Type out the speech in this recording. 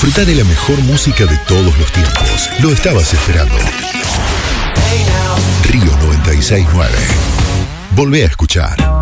Disfruta de la mejor música de todos los tiempos. Lo estabas esperando. Río 96.9. Volvé a escuchar.